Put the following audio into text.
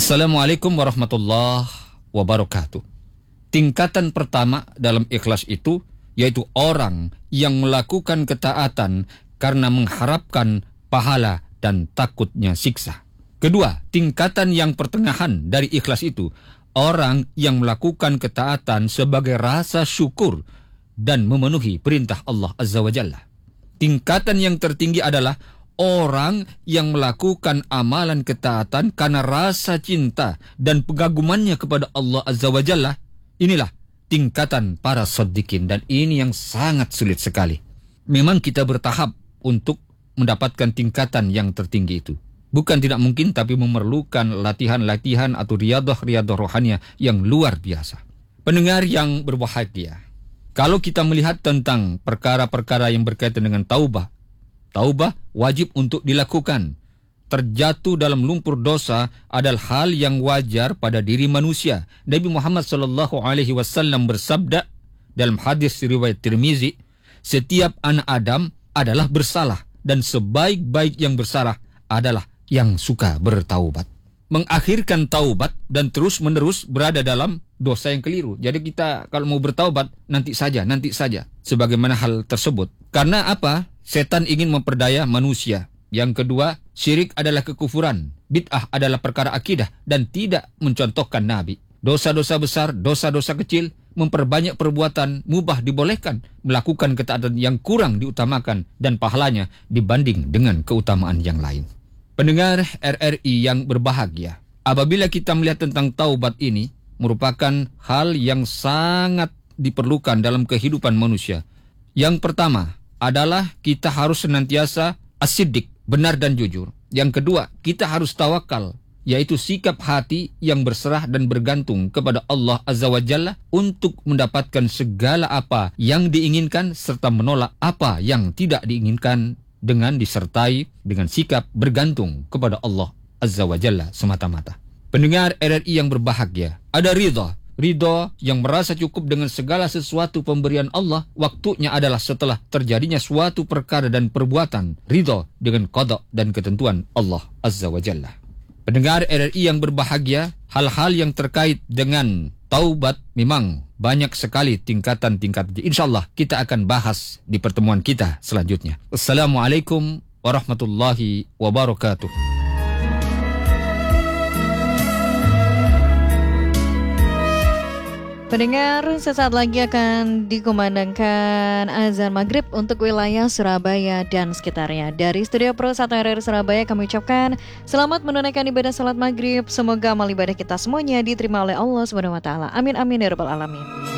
Assalamualaikum warahmatullahi wabarakatuh. Tingkatan pertama dalam ikhlas itu yaitu orang yang melakukan ketaatan karena mengharapkan pahala dan takutnya siksa. Kedua, tingkatan yang pertengahan dari ikhlas itu orang yang melakukan ketaatan sebagai rasa syukur dan memenuhi perintah Allah Azza wa Jalla. Tingkatan yang tertinggi adalah orang yang melakukan amalan ketaatan karena rasa cinta dan pengagumannya kepada Allah Azza wa Jalla. Inilah tingkatan para shodiqin, dan ini yang sangat sulit sekali. Memang kita bertahap untuk mendapatkan tingkatan yang tertinggi itu. Bukan tidak mungkin, tapi memerlukan latihan-latihan atau riyadah rohaniah yang luar biasa. Pendengar yang berbahagia, kalau kita melihat tentang perkara-perkara yang berkaitan dengan taubah wajib untuk dilakukan. Terjatuh dalam lumpur dosa adalah hal yang wajar pada diri manusia. Nabi Muhammad SAW bersabda dalam hadis riwayat Tirmizi, setiap anak Adam adalah bersalah, dan sebaik-baik yang bersalah adalah yang suka bertaubat. Mengakhirkan taubat dan terus-menerus berada dalam dosa yang keliru. Jadi kita kalau mau bertaubat nanti saja, sebagaimana hal tersebut. Karena apa? Setan ingin memperdaya manusia. Yang kedua, syirik adalah kekufuran. Bid'ah adalah perkara akidah dan tidak mencontohkan Nabi. Dosa-dosa besar, dosa-dosa kecil, memperbanyak perbuatan mubah dibolehkan, melakukan ketaatan yang kurang diutamakan dan pahalanya dibanding dengan keutamaan yang lain. Pendengar RRI yang berbahagia, apabila kita melihat tentang taubat ini merupakan hal yang sangat diperlukan dalam kehidupan manusia. Yang pertama adalah kita harus senantiasa as-siddiq, benar dan jujur. Yang kedua, kita harus tawakal, yaitu sikap hati yang berserah dan bergantung kepada Allah Azza wa Jalla untuk mendapatkan segala apa yang diinginkan serta menolak apa yang tidak diinginkan, dengan disertai dengan sikap bergantung kepada Allah Azza wa Jalla semata-mata. Pendengar RRI yang berbahagia, ada ridha yang merasa cukup dengan segala sesuatu pemberian Allah. Waktunya adalah setelah terjadinya suatu perkara dan perbuatan. Ridha dengan qada dan ketentuan Allah Azza wa Jalla. Pendengar RRI yang berbahagia, hal-hal yang terkait dengan taubat memang banyak sekali tingkatan-tingkatan. InsyaAllah kita akan bahas di pertemuan kita selanjutnya. Assalamualaikum warahmatullahi wabarakatuh. Pendengar, sesaat lagi akan dikumandangkan azan maghrib untuk wilayah Surabaya dan sekitarnya. Dari Studio Pro 1 RRI Surabaya kami ucapkan selamat menunaikan ibadah salat maghrib. Semoga amal ibadah kita semuanya diterima oleh Allah SWT. Amin amin ya rabbal alamin.